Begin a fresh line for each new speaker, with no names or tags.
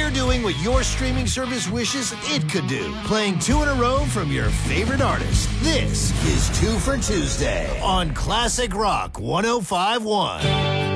we're doing what your streaming service wishes it could do. Playing 2 in a row from your favorite artist. This is 2 for Tuesday on Classic Rock 105.1.